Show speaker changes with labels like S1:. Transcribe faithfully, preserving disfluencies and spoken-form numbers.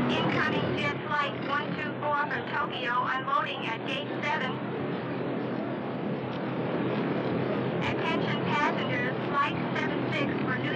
S1: Incoming jet flight one two four for Tokyo, unloading at gate seven. Attention passengers, flight seven six for New